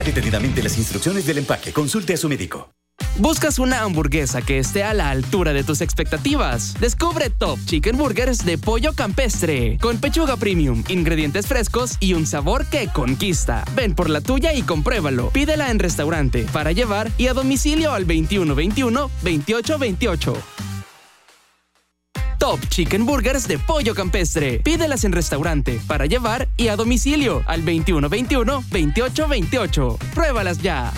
Detenidamente las instrucciones del empaque. Consulte a su médico. ¿Buscas una hamburguesa que esté a la altura de tus expectativas? Descubre Top Chicken Burgers de pollo campestre, con pechuga premium, ingredientes frescos y un sabor que conquista. Ven por la tuya y compruébalo. Pídela en restaurante, para llevar y a domicilio al 2121-2828. Top Chicken Burgers de pollo campestre. Pídelas en restaurante, para llevar y a domicilio al 2121-2828. Pruébalas ya.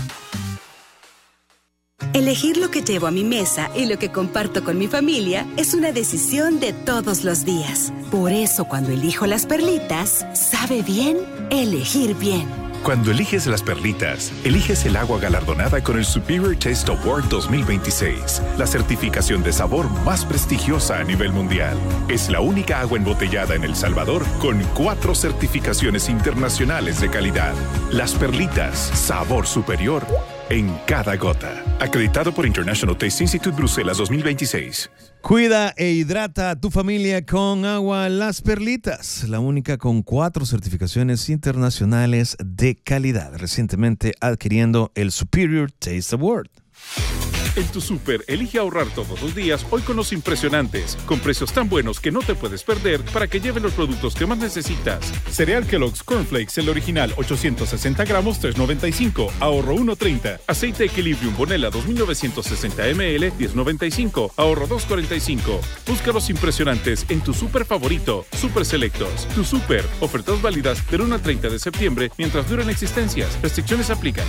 Elegir lo que llevo a mi mesa y lo que comparto con mi familia es una decisión de todos los días. Por eso, cuando elijo las perlitas, sabe bien elegir bien. Cuando eliges las perlitas, eliges el agua galardonada con el Superior Taste Award 2026, la certificación de sabor más prestigiosa a nivel mundial. Es la única agua embotellada en El Salvador con 4 certificaciones internacionales de calidad. Las perlitas, sabor superior en cada gota. Acreditado por International Taste Institute Bruselas 2026. Cuida e hidrata a tu familia con agua Las Perlitas, la única con 4 certificaciones internacionales de calidad, recientemente adquiriendo el Superior Taste Award. En tu súper, elige ahorrar todos los días hoy con los impresionantes, con precios tan buenos que no te puedes perder para que lleven los productos que más necesitas. Cereal Kellogg's Cornflakes, el original, 860 gramos, $3.95, ahorro $1.30. Aceite Equilibrium Bonella 2960 ml, $10.95, ahorro $2.45. Busca los impresionantes en tu súper favorito, Super Selectos. Tu súper, ofertas válidas del 1 al 30 de septiembre mientras duran existencias. Restricciones aplican.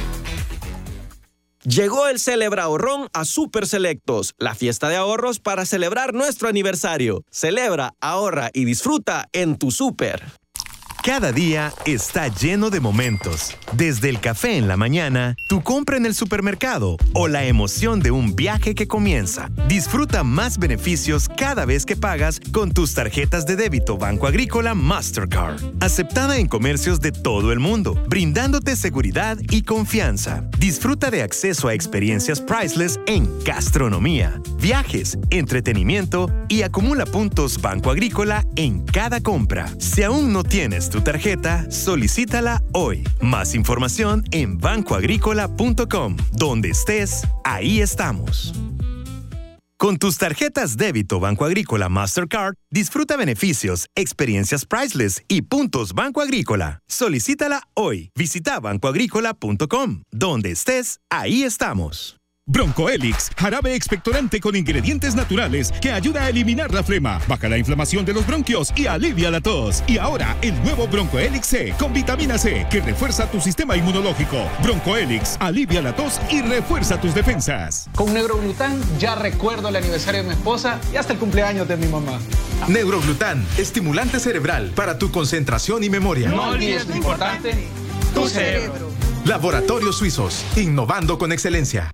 Llegó el Celebra Ahorrón a Super Selectos, la fiesta de ahorros para celebrar nuestro aniversario. Celebra, ahorra y disfruta en tu súper. Cada día está lleno de momentos. Desde el café en la mañana, tu compra en el supermercado o la emoción de un viaje que comienza. Disfruta más beneficios cada vez que pagas con tus tarjetas de débito Banco Agrícola Mastercard. Aceptada en comercios de todo el mundo, brindándote seguridad y confianza. Disfruta de acceso a experiencias priceless en gastronomía, viajes, entretenimiento y acumula puntos Banco Agrícola en cada compra. Si aún no tienes tu tarjeta, solicítala hoy. Más información en bancoagrícola.com. Donde estés, ahí estamos. Con tus tarjetas débito Banco Agrícola Mastercard, disfruta beneficios, experiencias priceless y puntos Banco Agrícola. Solicítala hoy. Visita bancoagrícola.com. Donde estés, ahí estamos. Bronco Helix, jarabe expectorante con ingredientes naturales que ayuda a eliminar la flema, baja la inflamación de los bronquios y alivia la tos. Y ahora, el nuevo Bronco Helix C con vitamina C que refuerza tu sistema inmunológico. Bronco Helix, alivia la tos y refuerza tus defensas. Con Neuroglután ya recuerdo el aniversario de mi esposa y hasta el cumpleaños de mi mamá. Neuroglután, estimulante cerebral para tu concentración y memoria. No olvides lo importante, tu cerebro. Laboratorios Suizos, innovando con excelencia.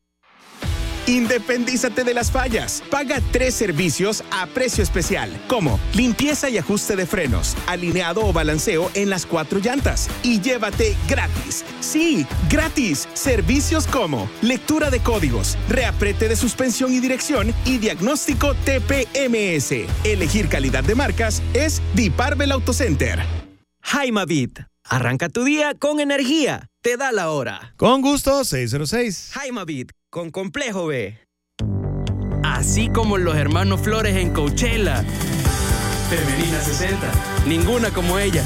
Independízate de las fallas. Paga 3 servicios a precio especial, como limpieza y ajuste de frenos, alineado o balanceo en las 4 llantas. Y llévate gratis. Sí, gratis. Servicios como lectura de códigos, reaprete de suspensión y dirección y diagnóstico TPMS. Elegir calidad de marcas es Diparvel Auto Center. Jaimavit. Arranca tu día con energía. Te da la hora. Con gusto, 606. Jaimavit, con Complejo B. Así como los hermanos Flores en Coachella. Femenina 60. Ninguna como ella.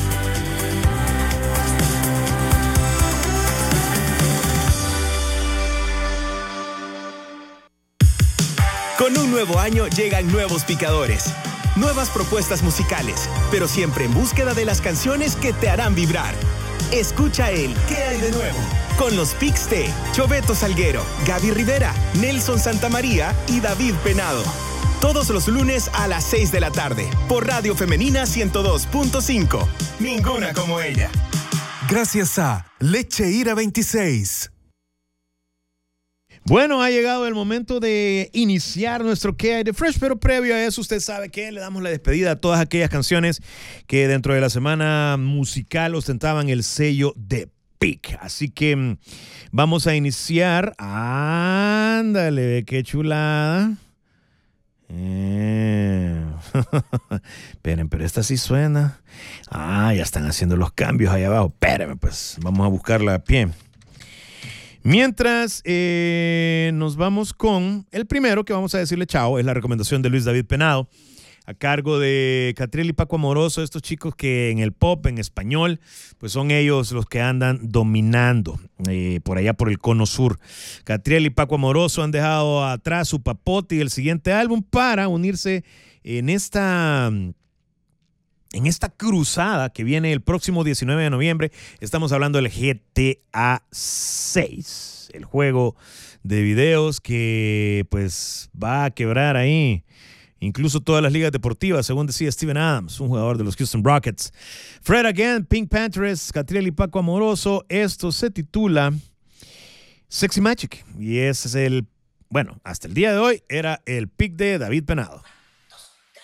Con un nuevo año llegan nuevos picadores. Nuevas propuestas musicales, pero siempre en búsqueda de las canciones que te harán vibrar. Escucha el ¿Qué hay de nuevo? Con los Pix de Choveto Salguero, Gaby Rivera, Nelson Santamaría y David Penado. Todos los lunes a las 6 de la tarde, por Radio Femenina 102.5. Ninguna como ella. Gracias a Leche Ira 26. Bueno, ha llegado el momento de iniciar nuestro ¿Qué hay de Fresh? Pero previo a eso, usted sabe que le damos la despedida a todas aquellas canciones que dentro de la semana musical ostentaban el sello de PIC. Así que vamos a iniciar. Ándale, qué chulada. Esperen, pero esta sí suena. Ya están haciendo los cambios ahí abajo. Espérenme, pues vamos a buscarla a pie. Mientras nos vamos con el primero que vamos a decirle chao, es la recomendación de Luis David Penado, a cargo de Catriel y Paco Amoroso, estos chicos que en el pop, en español, pues son ellos los que andan dominando por allá por el cono sur. Catriel y Paco Amoroso han dejado atrás su papote y el siguiente álbum para unirse en esta cruzada que viene el próximo 19 de noviembre. Estamos hablando del GTA 6, el juego de videos que pues va a quebrar ahí incluso todas las ligas deportivas, según decía Steven Adams, un jugador de los Houston Rockets. Fred Again, Pink Panthers, Catriel y Paco Amoroso. Esto se titula Sexy Magic y ese es hasta el día de hoy era el pick de David Penado.